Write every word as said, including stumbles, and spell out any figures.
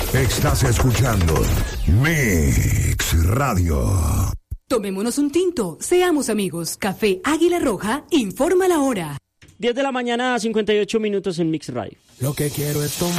Estás escuchando Mix Radio. Tomémonos un tinto, seamos amigos. Café Águila Roja informa la hora. diez de la mañana, cincuenta y ocho minutos en Mix Radio. Lo que quiero es tomar.